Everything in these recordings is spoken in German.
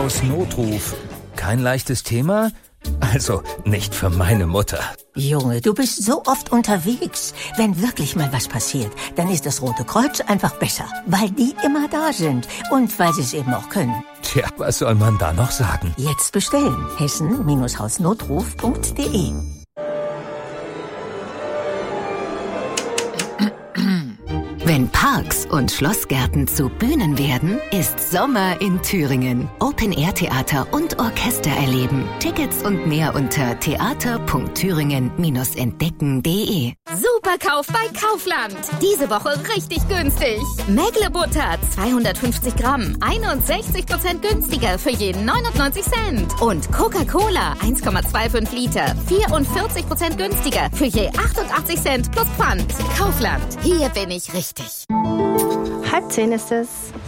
Mini-Haus-Notruf. Kein leichtes Thema? Also, nicht für meine Mutter. Junge, du bist so oft unterwegs. Wenn wirklich mal was passiert, dann ist das Rote Kreuz einfach besser. Weil die immer da sind. Und weil sie es eben auch können. Tja, was soll man da noch sagen? Jetzt bestellen. hessen-hausnotruf.de. Wenn Parks und Schlossgärten zu Bühnen werden, ist Sommer in Thüringen. Open-Air-Theater und Orchester erleben. Tickets und mehr unter theater.thüringen-entdecken.de. Superkauf bei Kaufland. Diese Woche richtig günstig. Mägle-Butter 250 Gramm, 61% günstiger für jeden 99 Cent. Und Coca-Cola 1,25 Liter, 44% günstiger für je 88 Cent plus Pfand. Kaufland, hier bin ich richtig. 9:30 ist es.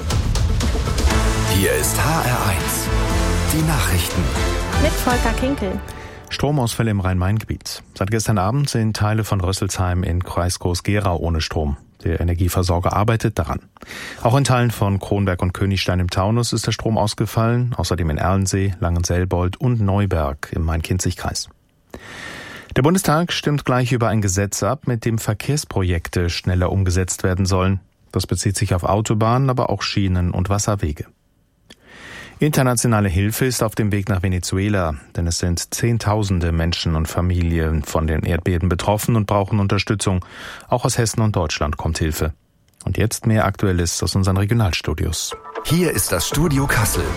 Hier ist HR1. Die Nachrichten. Mit Volker Kinkel. Stromausfälle im Rhein-Main-Gebiet. Seit gestern Abend sind Teile von Rösselsheim in Kreis Groß-Gerau ohne Strom. Der Energieversorger arbeitet daran. Auch in Teilen von Kronberg und Königstein im Taunus ist der Strom ausgefallen. Außerdem in Erlensee, Langenselbold und Neuberg im Main-Kinzig-Kreis. Der Bundestag stimmt gleich über ein Gesetz ab, mit dem Verkehrsprojekte schneller umgesetzt werden sollen. Das bezieht sich auf Autobahnen, aber auch Schienen- und Wasserwege. Internationale Hilfe ist auf dem Weg nach Venezuela, denn es sind Zehntausende Menschen und Familien von den Erdbeben betroffen und brauchen Unterstützung. Auch aus Hessen und Deutschland kommt Hilfe. Und jetzt mehr Aktuelles aus unseren Regionalstudios. Hier ist das Studio Kassel.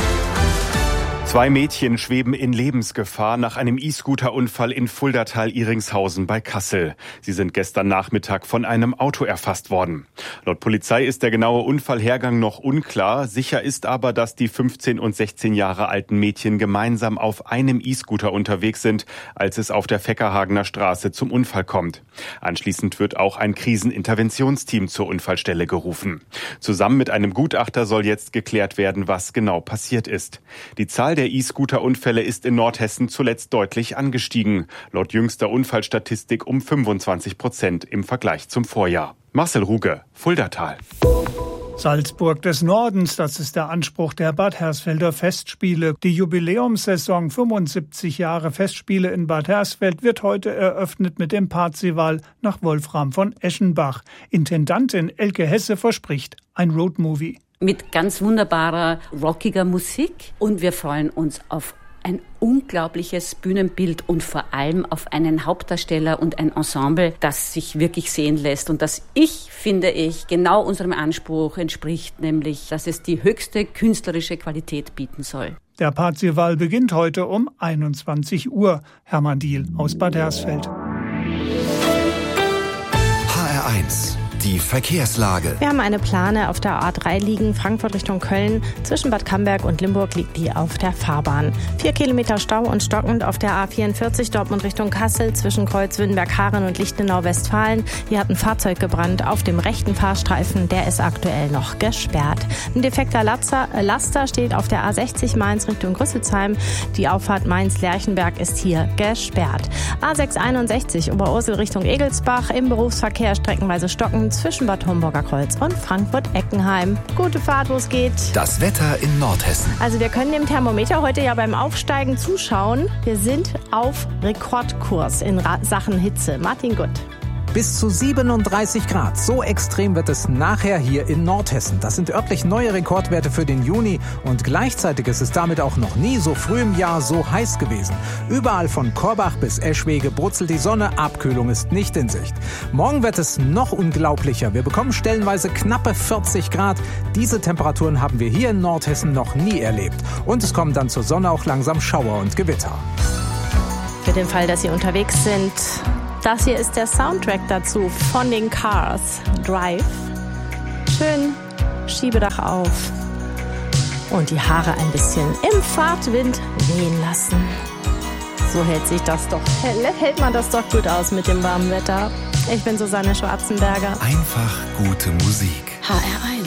2 Mädchen schweben in Lebensgefahr nach einem E-Scooter-Unfall in Fuldatal-Ihringshausen bei Kassel. Sie sind gestern Nachmittag von einem Auto erfasst worden. Laut Polizei ist der genaue Unfallhergang noch unklar. Sicher ist aber, dass die 15 und 16 Jahre alten Mädchen gemeinsam auf einem E-Scooter unterwegs sind, als es auf der Feckerhagener Straße zum Unfall kommt. Anschließend wird auch ein Kriseninterventionsteam zur Unfallstelle gerufen. Zusammen mit einem Gutachter soll jetzt geklärt werden, was genau passiert ist. Die Zahl der E-Scooter-Unfälle ist in Nordhessen zuletzt deutlich angestiegen. Laut jüngster Unfallstatistik um 25% im Vergleich zum Vorjahr. Marcel Ruge, Fuldatal. Salzburg des Nordens, das ist der Anspruch der Bad Hersfelder Festspiele. Die Jubiläumssaison 75 Jahre Festspiele in Bad Hersfeld wird heute eröffnet mit dem Parzival nach Wolfram von Eschenbach. Intendantin Elke Hesse verspricht ein Roadmovie. Mit ganz wunderbarer, rockiger Musik. Und wir freuen uns auf ein unglaubliches Bühnenbild und vor allem auf einen Hauptdarsteller und ein Ensemble, das sich wirklich sehen lässt und das finde ich, genau unserem Anspruch entspricht, nämlich, dass es die höchste künstlerische Qualität bieten soll. Der Parzival beginnt heute um 21 Uhr. Hermann Diehl aus Bad Hersfeld. HR1. Die Verkehrslage. Wir haben eine Plane auf der A3 liegen, Frankfurt Richtung Köln. Zwischen Bad Camberg und Limburg liegt die auf der Fahrbahn. 4 Kilometer Stau und stockend auf der A44 Dortmund Richtung Kassel zwischen Kreuz Wünnberg-Haren und Lichtenau-Westfalen. Hier hat ein Fahrzeug gebrannt auf dem rechten Fahrstreifen. Der ist aktuell noch gesperrt. Ein defekter Laster steht auf der A60 Mainz Richtung Rüsselsheim. Die Auffahrt Mainz-Lerchenberg ist hier gesperrt. A661 Oberursel Richtung Egelsbach. Im Berufsverkehr streckenweise stockend zwischen Bad Homburger Kreuz und Frankfurt-Eckenheim. Gute Fahrt, wo es geht. Das Wetter in Nordhessen. Also wir können dem Thermometer heute ja beim Aufsteigen zuschauen. Wir sind auf Rekordkurs in Sachen Hitze. Martin Gutt. Bis zu 37 Grad. So extrem wird es nachher hier in Nordhessen. Das sind örtlich neue Rekordwerte für den Juni und gleichzeitig ist es damit auch noch nie so früh im Jahr so heiß gewesen. Überall von Korbach bis Eschwege brutzelt die Sonne, Abkühlung ist nicht in Sicht. Morgen wird es noch unglaublicher. Wir bekommen stellenweise knappe 40 Grad. Diese Temperaturen haben wir hier in Nordhessen noch nie erlebt. Und es kommen dann zur Sonne auch langsam Schauer und Gewitter. Für den Fall, dass Sie unterwegs sind, das hier ist der Soundtrack dazu von den Cars. Drive. Schön Schiebedach auf und die Haare ein bisschen im Fahrtwind wehen lassen. So hält man das doch gut aus mit dem warmen Wetter. Ich bin Susanne Schwarzenberger. Einfach gute Musik. HR1.